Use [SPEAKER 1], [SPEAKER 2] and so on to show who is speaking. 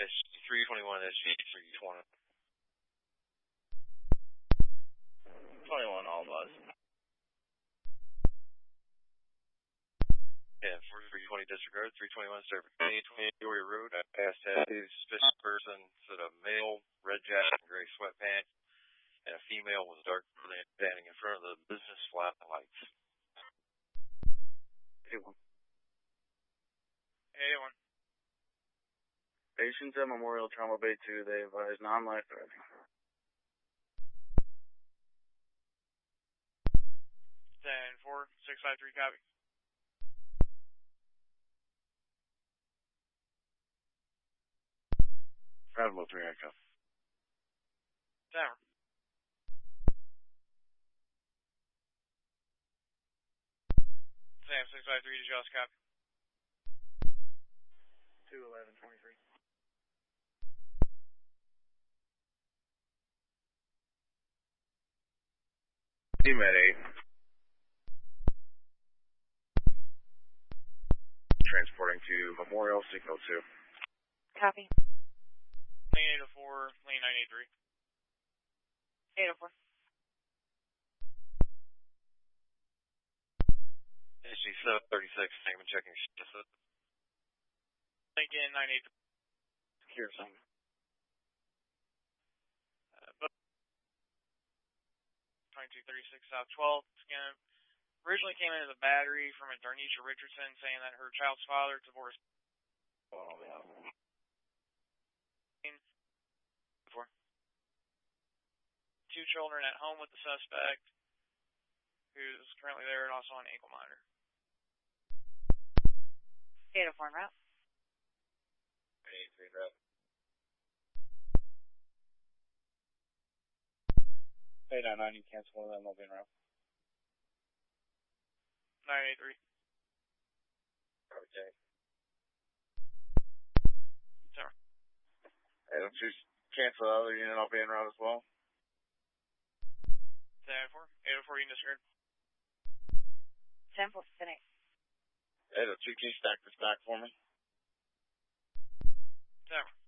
[SPEAKER 1] 321 SG 320.
[SPEAKER 2] 21 all bus.
[SPEAKER 1] Yeah, 320 disregard, 321 service. 2020 Peoria Road, I passed a suspicious person, sort of male, red jacket and gray sweatpants, and a female with dark blonde standing in front of the business flashing lights.
[SPEAKER 2] 81.
[SPEAKER 3] 81.
[SPEAKER 2] Patients at Memorial Trauma Bay 2, they advise non-life threatening.
[SPEAKER 3] 10-4, 653 copy.
[SPEAKER 2] Bravo 3 handcuff.
[SPEAKER 3] Tower. Sam 653 to just copy.
[SPEAKER 2] 211-23. Team at 8. Transporting to Memorial, signal 2.
[SPEAKER 4] Copy.
[SPEAKER 3] Lane 804, lane 983.
[SPEAKER 4] 804.
[SPEAKER 1] SG 736, I'm checking shit.
[SPEAKER 3] Lincoln 983.
[SPEAKER 2] Secure assignment.
[SPEAKER 3] 2236 South 12th. Again, originally came into the battery from a Darnisha Richardson saying that her child's father divorced.
[SPEAKER 2] Oh, yeah.
[SPEAKER 3] 2 children at home with the suspect, who's currently there and also on ankle monitor.
[SPEAKER 4] 804 en route.
[SPEAKER 1] 83 route.
[SPEAKER 2] 899, you cancel one of them, I'll be in route.
[SPEAKER 3] 983.
[SPEAKER 1] Okay.
[SPEAKER 3] Sorry.
[SPEAKER 2] Hey, don't you cancel the other unit, I'll be in route as well.
[SPEAKER 3] 10-4. 804, you disregard.
[SPEAKER 4] 10-4, 10-8.
[SPEAKER 2] Hey, don't you can you stack this back for me?
[SPEAKER 3] 10-4.